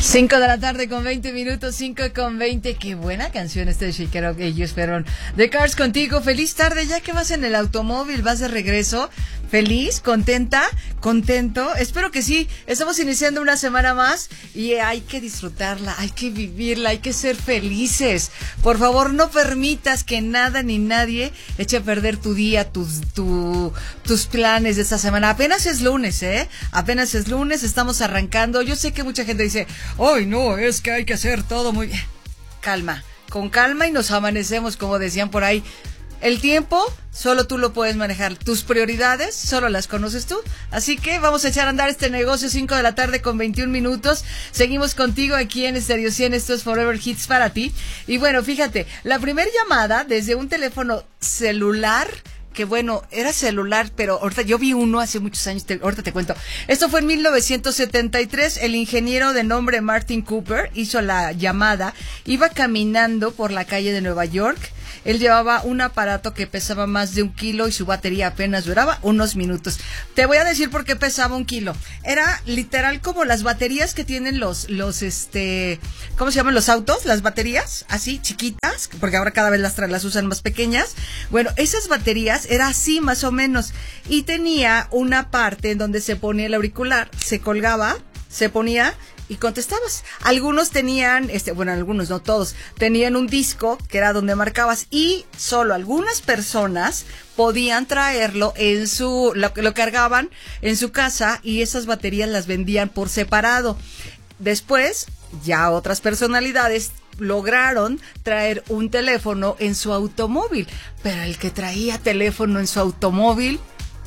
5 de la tarde con 20 minutos, 5:20. Qué buena canción esta de Shakira que ellos fueron. The Cars contigo. Feliz tarde, ya que vas en el automóvil, vas de regreso. ¿Feliz? ¿Contenta? ¿Contento? Espero que sí. Estamos iniciando una semana más y hay que disfrutarla, hay que vivirla, hay que ser felices. Por favor, no permitas que nada ni nadie eche a perder tu día, tus planes de esta semana. Apenas es lunes, Apenas es lunes, estamos arrancando. Yo sé que mucha gente dice, ¡ay, no, es que hay que hacer todo muy bien! Calma, con calma y nos amanecemos, como decían por ahí. El tiempo solo tú lo puedes manejar. Tus prioridades solo las conoces tú. Así que vamos a echar a andar este negocio. 5 de la tarde con 21 minutos. Seguimos contigo aquí en Stereo 100. Esto es Forever Hits para ti. Y bueno, fíjate, la primera llamada desde un teléfono celular, que bueno, era celular, pero ahorita yo vi uno hace muchos años, ahorita te cuento. Esto fue en 1973, el ingeniero de nombre Martin Cooper hizo la llamada, iba caminando por la calle de Nueva York. Él llevaba un aparato que pesaba más de 1 kilo y su batería apenas duraba unos minutos. Te voy a decir por qué pesaba 1 kilo. Era literal como las baterías que tienen los ¿cómo se llaman los autos? Las baterías, así, chiquitas, porque ahora cada vez las usan más pequeñas. Bueno, esas baterías era así más o menos. Y tenía una parte en donde se ponía el auricular, se colgaba, se ponía y contestabas. Algunos tenían, bueno, algunos, no todos, tenían un disco que era donde marcabas y solo algunas personas podían traerlo lo cargaban en su casa y esas baterías las vendían por separado. Después, ya otras personalidades lograron traer un teléfono en su automóvil, pero el que traía teléfono en su automóvil,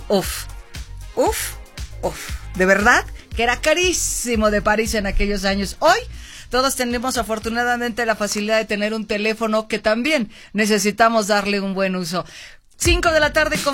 de verdad que era carísimo de París en aquellos años. Hoy todos tenemos afortunadamente la facilidad de tener un teléfono que también necesitamos darle un buen uso. 5 de la tarde con